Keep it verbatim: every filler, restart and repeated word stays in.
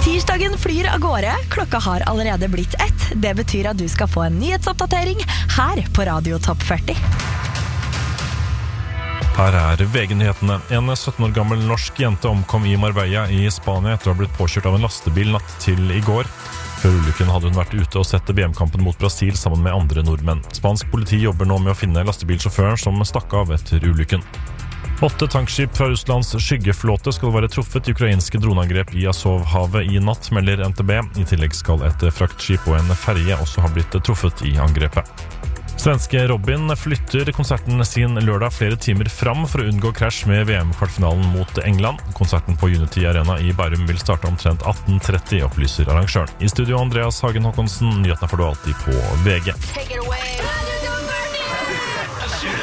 Tirsdagen flyr av gårde. Klokka har allerede blitt ett. Det betyr at du skal få en nyhetsoppdatering her på Radio Topp førti. Her er V G-nyhetene. En sytten år gammel norsk jente omkom i Marbella i Spania etter å ha blitt påkjørt av en lastebil natt til i går. Før ulykken hadde hun vært ute og sett V M-kampen mot Brasil sammen med andre nordmenn. Spansk politi jobber nå med å finne lastebilsjåføren som stakk av etter ulykken. Åtte tankskip fra Russlands skyggeflåte skal være truffet i ukrainske droneangrep i Azovhavet i natt, melder N T B. I tillegg skal et fraktskip og en ferje også ha blitt truffet i angrepet. Svenske Robin flytter konserten sin lørdag flere timer fram for å unngå krasj med V M-kvartfinalen mot England. Konserten på Unity Arena i Bærum vil starte omtrent atten tretti, opplyser arrangøren. I studio Andreas Hagen Håkonsen, nyhetene får du alltid på V G.